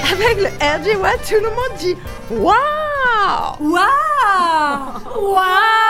Avec le RG What, tout le monde dit Waouh! Waouh! Waouh!